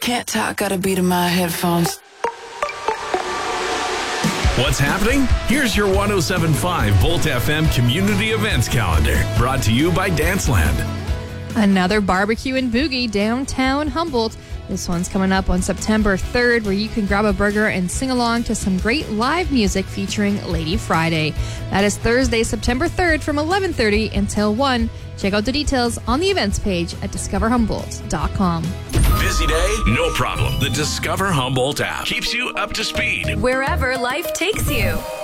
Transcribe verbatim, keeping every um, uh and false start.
Can't talk, got a beat in my headphones. What's happening? Here's your one oh seven point five Volt F M community events calendar, brought to you by Danceland. Another barbecue and boogie downtown Humboldt. This one's coming up on September third, where you can grab a burger and sing along to some great live music featuring Lady Friday. That is Thursday, September third from eleven thirty until one. Check out the details on the events page at discover humboldt dot com. Busy day? No problem. The Discover Humboldt app keeps you up to speed wherever life takes you.